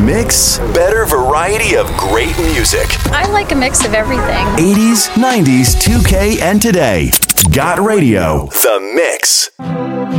Mix. Better variety of great music. I like a mix of everything. 80s, 90s, 2K, and today. Got Radio. The Mix.